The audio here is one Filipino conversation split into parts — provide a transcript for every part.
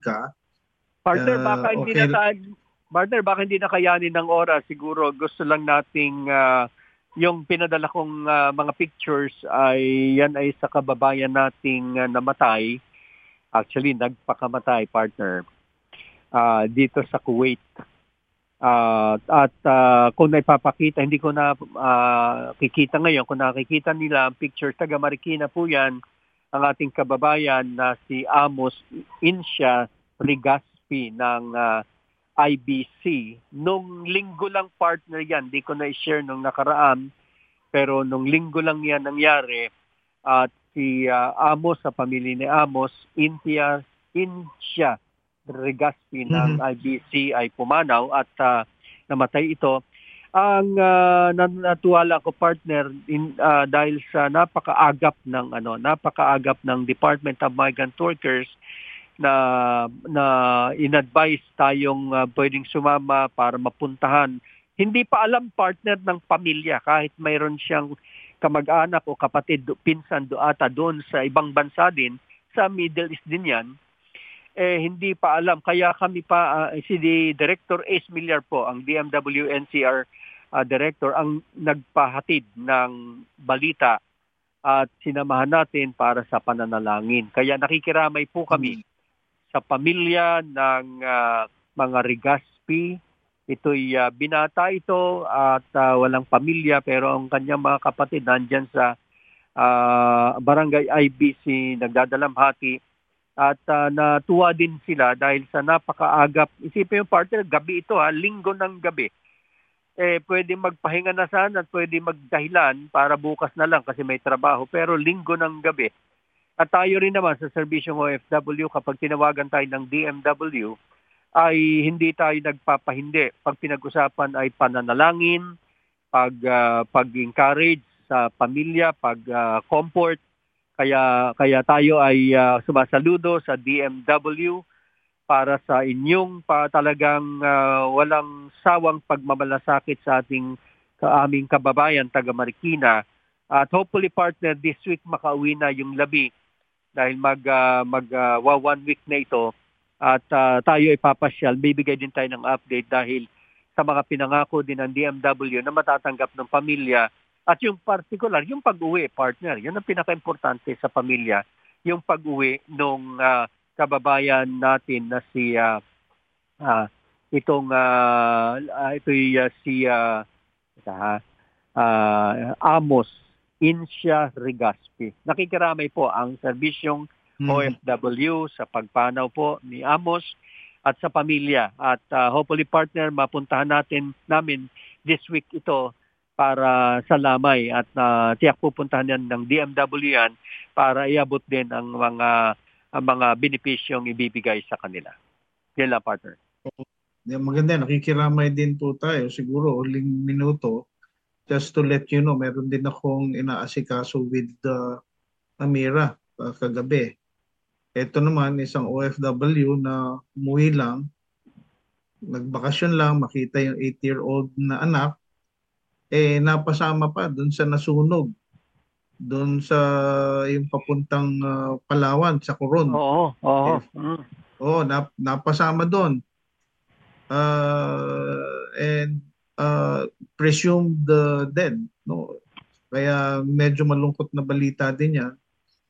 ka. Partner, baka hindi na kayanin ng oras. Siguro gusto lang nating yung pinadala kong mga pictures yan ay sa kababayan nating namatay. Actually, nagpakamatay, partner, dito sa Kuwait. Kung naipapakita, hindi ko na kikita ngayon. Kung nakikita nila ang picture, taga Marikina po yan, ang ating kababayan na si Amos Insha Rigaspi ng IBC. Nung linggo lang, partner, yan. Di ko na-share nung nakaraan. Pero nung linggo lang yan nangyari. At si Amos, sa pamilya ni Amos, Insha Rigaspi ng IBC ay pumanaw at namatay ito. Ang natuwala ko, partner, dahil sa napakaagap ng Department of Migrant Workers na in-advise tayong pwedeng sumama para mapuntahan. Hindi pa alam, partner, ng pamilya kahit mayroon siyang kamag-anak o kapatid, pinsan doon sa ibang bansa din, sa Middle East din yan. Hindi pa alam. Kaya kami pa, si Director Ace Millar po, ang DMW NCR Director, ang nagpahatid ng balita at sinamahan natin para sa pananalangin. Kaya nakikiramay po kami sa pamilya ng mga Rigaspi. Ito'y binata ito at walang pamilya, pero ang kanyang mga kapatid nandyan sa Barangay IBC, nagdadalamhati. At natuwa din sila dahil sa napakaagap. Isipin yung partner, gabi ito, linggo ng gabi. Pwede magpahinga na sana at pwede magdahilan para bukas na lang kasi may trabaho. Pero linggo ng gabi. At tayo rin naman sa serbisyong OFW, kapag tinawagan tayo ng DMW, ay hindi tayo nagpapahindi. Pag pinag-usapan ay pananalangin, pag-encourage sa pamilya, pag-comfort. Kaya tayo ay sumasaludo sa DMW para sa inyong talagang walang sawang pagmamalasakit sa aming kababayan taga Marikina. At hopefully, partner, this week makauwi na yung labi dahil mag 1 week na ito. At tayo ay papasyal. Bibigay din tayo ng update dahil sa mga pinangako din ng DMW na matatanggap ng pamilya. At yung particular, yung pag-uwi, partner, yun ang pinaka-importante sa pamilya. Yung pag-uwi nung kababayan natin na si Amos Insha Rigaspi. Nakikiramay po ang serbisyong OFW sa pagpanaw po ni Amos at sa pamilya. At hopefully, partner, mapuntahan namin this week ito para sa lamay at tiyak pupuntahan yan ng DMW yan para iabot din ang mga benepisyong ibibigay sa kanila. Yan lang, partner. Maganda, nakikiramay din po tayo. Siguro, uling minuto, just to let you know, meron din akong inaasikaso with Amira kagabi. Ito naman, isang OFW na umuwi lang, nagbakasyon lang, makita yung 8-year-old na anak, napasama pa doon sa nasunog. Doon sa yung papuntang Palawan, sa Coron. Napasama doon. And presumed dead. No? Kaya medyo malungkot na balita din yan.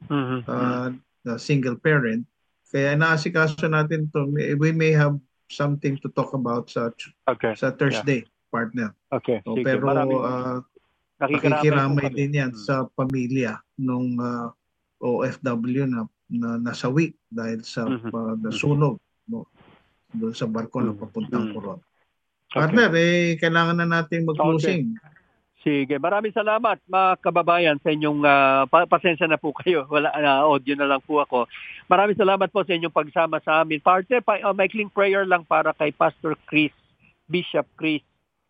Single parent. Kaya naasikaso natin to. We may have something to talk about sa Thursday, partner. Okay. So, pero nakikiramay din yan sa pamilya ng OFW na nasawi dahil sa nasunog doon sa barko na papuntang Coron. Partner, kailangan na natin mag-closing. Okay. Sige, maraming salamat mga kababayan sa inyong pasensya na po kayo. Wala audio na lang po ako. Maraming salamat po sa inyong pagsama sa amin. Partner, maikling prayer lang para kay Pastor Chris, Bishop Chris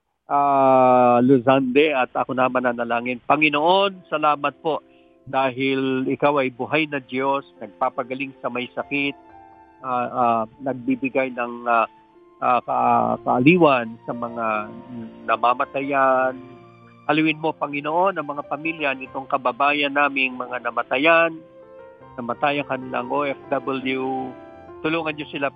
Luzande at ako naman nanalangin. Panginoon, salamat po dahil ikaw ay buhay na Diyos, nagpapagaling sa may sakit, nagbibigay ng kaaliwan sa mga namamatayan. Aliwin mo, Panginoon, ang mga pamilya nitong kababayan naming mga namatayan kanilang OFW. Tulungan niyo sila,